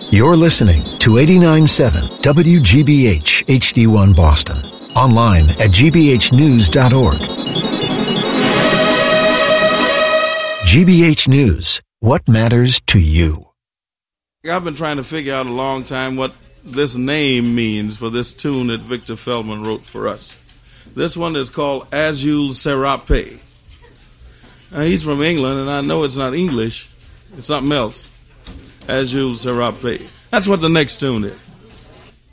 You're listening to 89.7 WGBH HD1 Boston. Online at gbhnews.org. GBH News. What matters to you? I've been trying to figure out a long time what this name means for this tune that Victor Feldman wrote for us. This one is called Azul Serape. He's from England, and I know it's not English. It's something else. Azul Serape. That's what the next tune is.